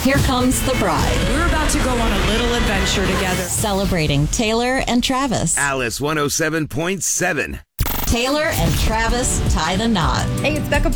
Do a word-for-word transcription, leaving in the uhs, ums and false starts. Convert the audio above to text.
Here comes the bride. We're about to go on a little adventure together. Celebrating Taylor and Travis. Alice one oh seven point seven. Taylor and Travis tie the knot. Hey, it's Becca